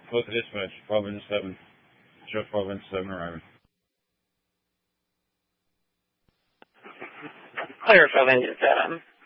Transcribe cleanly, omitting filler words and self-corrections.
Close to dispatch, 12 into 7. Show 12 into 7 arriving. Clear 12 into 7.